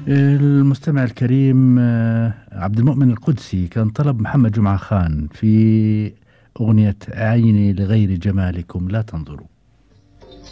المستمع الكريم عبد المؤمن القدسي كان طلب محمد جمعة خان في أغنية عيني لغير جمالكم لا تنظروا.